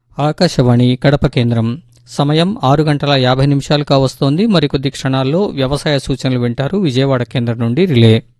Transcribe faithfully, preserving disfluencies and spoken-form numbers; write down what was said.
ఆకాశవాణి కడప కేంద్రం. సమయం ఆరు గంటల యాభై నిమిషాలు కావస్తోంది. మరికొద్ది క్షణాల్లో వ్యవసాయ సూచనలు వింటారు విజయవాడ కేంద్రం నుండి రిలే.